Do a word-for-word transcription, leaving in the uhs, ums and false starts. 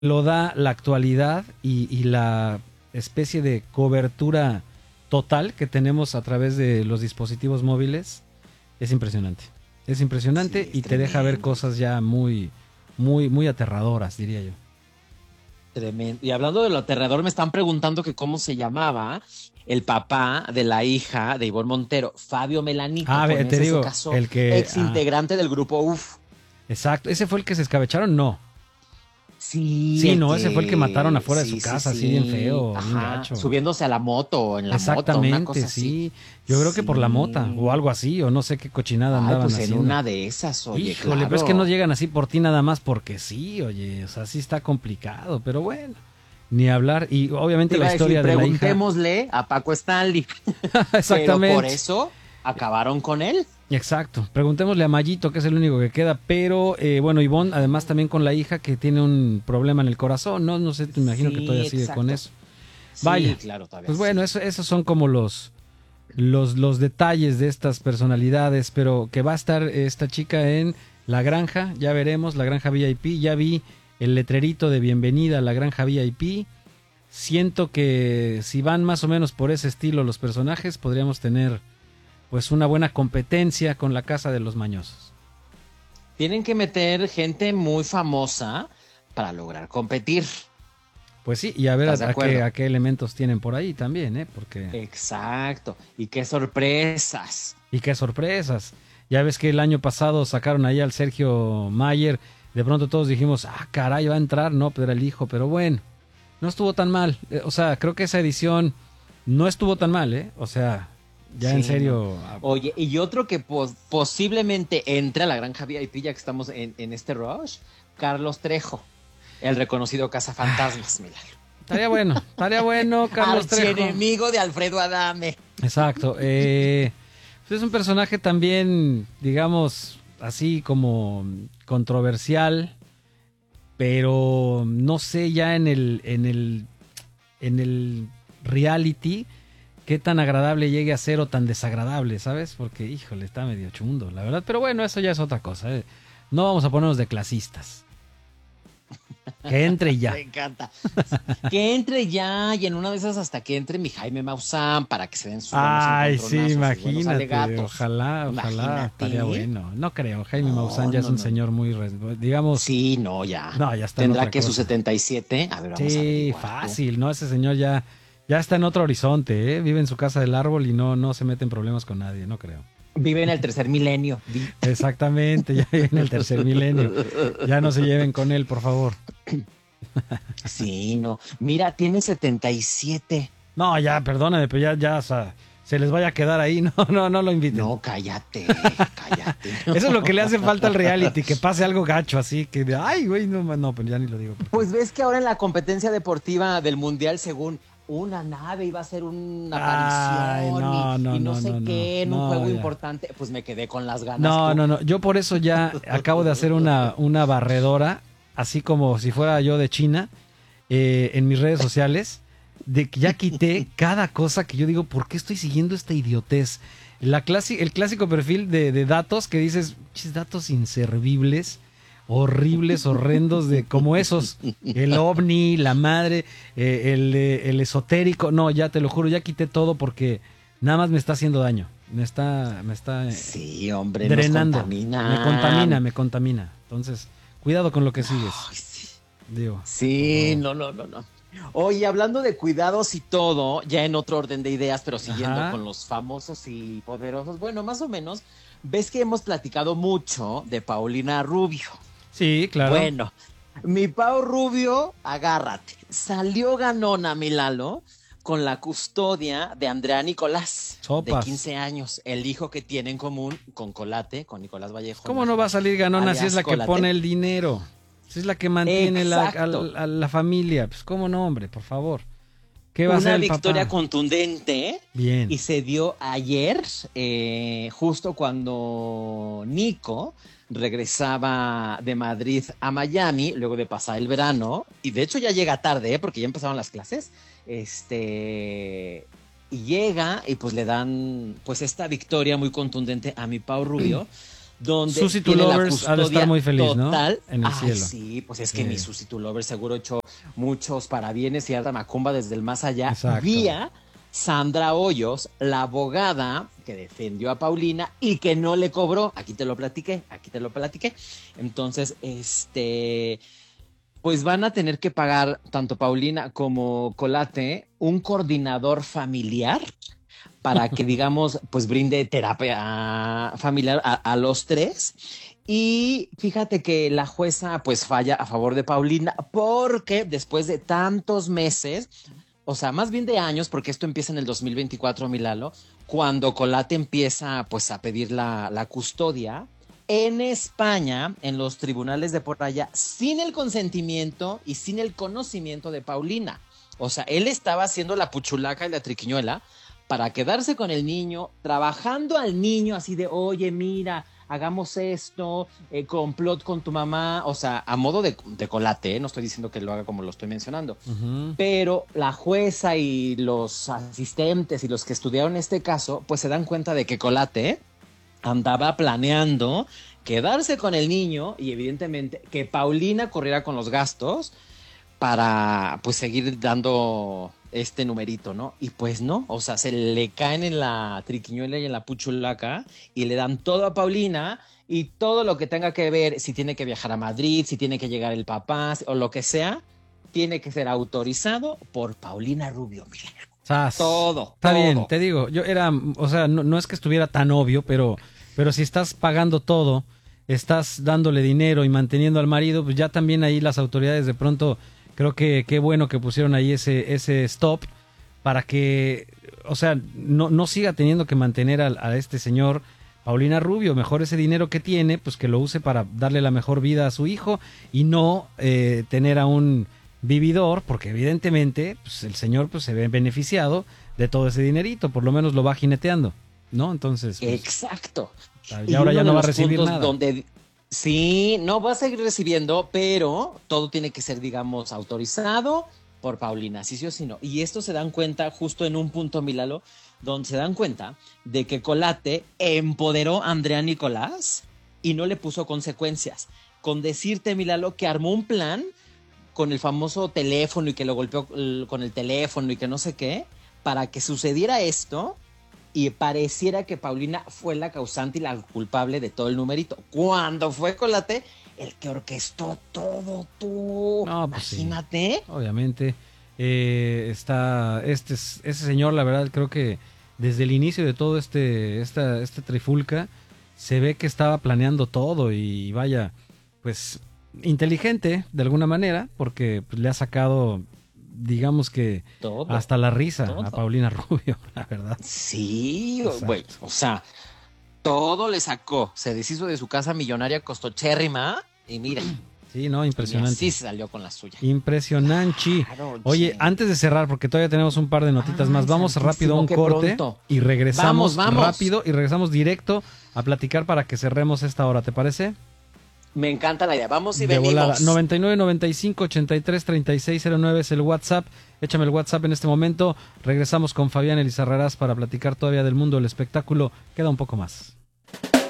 lo da la actualidad y, y la especie de cobertura total que tenemos a través de los dispositivos móviles es impresionante. Es impresionante Sí, es y te deja ver tremendo. cosas ya muy, muy, muy aterradoras, diría yo. Tremendo. Y hablando de lo aterrador, me están preguntando que cómo se llamaba el papá de la hija de Ivonne Montero, Fabio Melanito. Ah, ve, Con te ese se digo, casó, el que... ex Ah, integrante del grupo U F. exacto. ¿Ese fue el que se escabecharon? No. Sí, Sí, el no, ese fue el que mataron que. afuera de su Sí, sí, casa, así bien sí. feo, bien Ajá. gacho. Subiéndose a la moto, en la moto, una Exactamente, cosa así. sí. Yo creo que por la mota o Sí. algo así, o no sé qué cochinada Ay, andaban pues en haciendo. una de esas, oye, Híjole, pero es que no claro. llegan así por ti nada más porque sí, oye, o sea, sí está complicado, pero bueno, ni hablar. Y Te obviamente la iba a decir, historia de la hija, preguntémosle a Paco Stanley, pero por exactamente, eso acabaron con él. exacto. Preguntémosle a Mayito, que es el único que queda, pero eh, bueno, Ivonne, además también con la hija que tiene un problema en el corazón, no, no sé, te imagino que Sí, todavía sigue con exacto. eso. Sí, Vaya, claro, todavía pues bueno, sí. eso, esos son como los, los, los detalles de estas personalidades, pero que va a estar esta chica en La Granja, ya veremos, La Granja V I P, ya vi el letrerito de bienvenida a La Granja V I P. Siento que si van más o menos por ese estilo los personajes, podríamos tener pues una buena competencia con La Casa de los Mañosos. Tienen que meter gente muy famosa para lograr competir. Pues sí, y a ver ¿Estás de a, a qué, acuerdo? a qué elementos tienen por ahí también, ¿eh? Porque... Exacto. Y qué sorpresas. Y qué sorpresas. Ya ves que el año pasado sacaron ahí al Sergio Mayer. De pronto todos dijimos, ah, caray, va a entrar. No, pero era el hijo. Pero bueno, no estuvo tan mal. Eh, O sea, creo que esa edición no estuvo tan mal, ¿eh? O sea, ya en Sí, no. serio. ah, Oye, y otro que pos- posiblemente entre a la granja V I P, ya que estamos en, en este rush, Carlos Trejo, el reconocido cazafantasmas, Milagro. Estaría bueno, estaría bueno, Carlos Trejo. Archienemigo de Alfredo Adame. Exacto. Eh, pues es un personaje también, digamos, así como controversial, pero no sé ya en el, en el, en el reality qué tan agradable llegue a ser o tan desagradable, ¿sabes? Porque, híjole, está medio chundo, la verdad. Pero bueno, eso ya es otra cosa, ¿eh? No vamos a ponernos de clasistas. Que entre y ya. Me encanta. Que entre ya, y en una de esas hasta que entre mi Jaime Maussan para que se den sus buenos Ay, sí, encontronazos, sus buenos imagínate. alegatos. Ojalá, ojalá. Imagínate. Estaría bueno. No creo. Jaime Maussan No, ya es no, un no, señor no. muy, res- digamos, Sí, no, ya. no, ya está en Tendrá otra que sus cosa. setenta y siete. A ver, vamos a Sí, averiguar tú. fácil, ¿no? Ese señor ya, ya está en otro horizonte, ¿eh? Vive en su casa del árbol y no, no se mete en problemas con nadie, no creo. Vive en el tercer milenio. Di- Exactamente, ya vive en el tercer milenio. Ya no se lleven con él, por favor. Sí, no. Mira, tiene setenta y siete. No, ya, perdóname, pero ya, ya, o sea, se les vaya a quedar ahí. No, no, no lo inviten. No, cállate, cállate. Eso es lo que le hace falta al reality, que pase algo gacho así, que de, ay, güey, no, no, pues ya ni lo digo. porque- Pues ves que ahora en la competencia deportiva del Mundial, según una nave iba a hacer una Ay, aparición no, y, no, y no, no, sé no, qué en un no, juego ya. importante, pues me quedé con las ganas. No, tú. no, no. Yo por eso ya acabo de hacer una, una barredora, así como si fuera yo de China, eh, en mis redes sociales, de que ya quité cada cosa que yo digo, ¿por qué estoy siguiendo esta idiotez? La clasi- el clásico perfil de, de datos que dices, "Chis, datos inservibles, horribles, horrendos, de como esos, el ovni, la madre, eh, el, eh, el esotérico. No, ya te lo juro, ya quité todo porque nada más me está haciendo daño. Me está, me está eh, Sí, hombre, drenando. nos contamina. Me contamina, me contamina. Entonces, cuidado con lo que sigues. Ay, sí. Digo. Sí, por no, no, no, no. Oye, hablando de cuidados y todo, ya en otro orden de ideas, pero siguiendo Ajá. con los famosos y poderosos, bueno, más o menos, ves que hemos platicado mucho de Paulina Rubio. Sí, claro. Bueno, mi Pau Rubio, agárrate. Salió ganona, mi Lalo, con la custodia de Andrea Nicolás, Sopas. de quince años, el hijo que tiene en común con Colate, con Nicolás Vallejo. ¿Cómo no va a salir ganona si es la que Colate. pone el dinero? Si es la que mantiene la, a, Exacto. a la familia. Pues cómo no, hombre, por favor. ¿Qué va a hacer Una el victoria papá? contundente. Bien. Y se dio ayer, eh, justo cuando Nico regresaba de Madrid a Miami, luego de pasar el verano, y de hecho ya llega tarde, ¿eh? Porque ya empezaron las clases, este, y llega y pues le dan pues esta victoria muy contundente a mi Pau Rubio, donde Susie to tiene la Lovers ha de estar custodia muy feliz, total. ¿no? En el Ay, cielo. sí, pues es que Sí. mi Susie to Lovers seguro echó muchos parabienes y alta macumba desde el más allá. Exacto. Vía Sandra Hoyos, la abogada que defendió a Paulina y que no le cobró. Aquí te lo platiqué, aquí te lo platiqué. Entonces, este, pues van a tener que pagar tanto Paulina como Colate un coordinador familiar para que, digamos, pues brinde terapia familiar a, a los tres. Y fíjate que la jueza pues falla a favor de Paulina porque después de tantos meses, o sea, más bien de años, porque esto empieza en el dos mil veinticuatro, Milalo, cuando Colate empieza pues a pedir la, la custodia en España, en los tribunales de por allá, sin el consentimiento y sin el conocimiento de Paulina. O sea, él estaba haciendo la puchulaca y la triquiñuela para quedarse con el niño, trabajando al niño así de, oye, mira, hagamos esto, eh, complot con tu mamá, o sea, a modo de, de Colate, ¿eh? No estoy diciendo que lo haga como lo estoy mencionando, Uh-huh. pero la jueza y los asistentes y los que estudiaron este caso, pues se dan cuenta de que Colate andaba planeando quedarse con el niño y evidentemente que Paulina corriera con los gastos para pues seguir dando este numerito, ¿no? Y pues no, o sea, se le caen en la triquiñuela y en la puchulaca y le dan todo a Paulina y todo lo que tenga que ver, si tiene que viajar a Madrid, si tiene que llegar el papá o lo que sea, tiene que ser autorizado por Paulina Rubio. Mira, Sas. todo. Está todo. bien, te digo, yo era, o sea, no, no es que estuviera tan obvio, pero, pero si estás pagando todo, estás dándole dinero y manteniendo al marido, pues ya también ahí las autoridades de pronto, creo que qué bueno que pusieron ahí ese, ese stop para que, o sea, no, no siga teniendo que mantener a, a este señor Paulina Rubio. Mejor ese dinero que tiene, pues que lo use para darle la mejor vida a su hijo y no eh, tener a un vividor, porque evidentemente pues, el señor pues se ve beneficiado de todo ese dinerito, por lo menos lo va jineteando, ¿no? Entonces, pues, exacto. y ahora ya no va a recibir puntos nada. Donde, sí, no va a seguir recibiendo, pero todo tiene que ser, digamos, autorizado por Paulina, sí, sí o sí no. Y esto se dan cuenta justo en un punto, Milalo, donde se dan cuenta de que Colate empoderó a Andrea Nicolás y no le puso consecuencias. Con decirte, Milalo, que armó un plan con el famoso teléfono y que lo golpeó con el teléfono y que no sé qué, para que sucediera esto y pareciera que Paulina fue la causante y la culpable de todo el numerito. Cuando fue Colate el que orquestó todo, tú. No, pues imagínate. Sí, obviamente. Eh, está este ese señor, la verdad, creo que desde el inicio de todo este esta este trifulca se ve que estaba planeando todo y vaya, pues inteligente de alguna manera, porque pues, le ha sacado, digamos que todo, hasta la risa todo. a Paulina Rubio, la verdad. Sí, güey, o sea, todo le sacó, se deshizo de su casa millonaria costochérrima y mira. Sí, no, impresionante. Sí salió con la suya. Impresionante. Claro, Oye, che. antes de cerrar, porque todavía tenemos un par de notitas Ay, más, vamos rápido a un corte pronto. y regresamos Vamos, vamos. rápido y regresamos directo a platicar para que cerremos esta hora, ¿te parece? Me encanta la idea. Vamos y De venimos. volada. noventa y nueve, noventa y cinco, ochenta y tres, treinta y seis cero nueve es el WhatsApp. Échame el WhatsApp en este momento. Regresamos con Fabián Elizarrarás para platicar todavía del mundo del espectáculo. Queda un poco más.